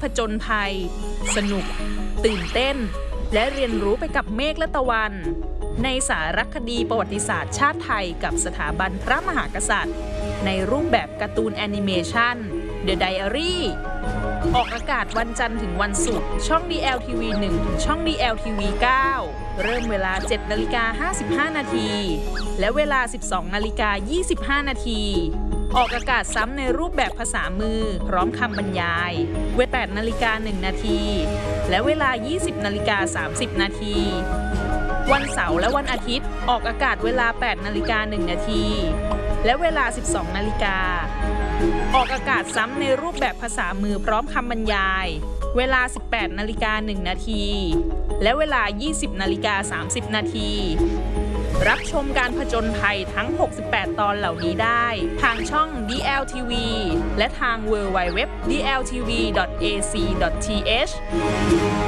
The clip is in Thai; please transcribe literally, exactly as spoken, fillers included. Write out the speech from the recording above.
จญภัยสนุกตื่นเต้นและเรียนรู้ไปกับเมฆและตะวันในสารคดีประวัติศาสตร์ชาติไทยกับสถาบันพระมหากษัตริย์ในรูปแบบการ์ตูนแอนิเมชัน The Diary ออกอากาศวันจันทร์ถึงวันศุกร์ช่อง ดี แอล ที วี หนึ่ง ถึงช่อง ดี แอล ที วี เก้า เริ่มเวลา เจ็ดนาฬิกาห้าสิบห้านาทีและเวลา สิบสองนาฬิกายี่สิบห้านาทีออกอากาศซ้ำในรูปแบบภาษามือพร้อมคำบรรยายเวลา แปดนาฬิกาหนึ่งนาทีและเวลา ยี่สิบนาฬิกาสามสิบนาทีวันเสาร์และวันอาทิตย์ออกอากาศเวลา แปดนาฬิกาหนึ่งนาทีและเวลา สิบสองนาฬิกาออกอากาศซ้ำในรูปแบบภาษามือพร้อมคำบรรยายเวลา สิบแปดนาฬิกาหนึ่งนาทีและเวลา ยี่สิบนาฬิกาสามสิบนาทีรับชมการผจญภัยทั้ง หกสิบแปด ตอนเหล่านี้ได้ทางช่อง ดี แอล ที วี และทาง ดับเบิลยู ดับเบิลยู ดับเบิลยู ดอท ดี แอล ที วี ดอท เอ ซี ดอท ที เอช